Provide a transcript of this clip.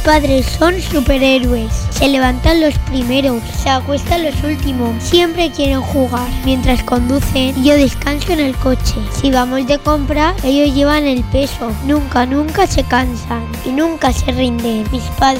padres son superhéroes. Se levantan los primeros, se acuestan los últimos. Siempre quieren jugar. Mientras conducen, yo descanso en el coche. Si vamos de compra, ellos llevan el peso. Nunca se cansan y nunca se rinden. Mis padres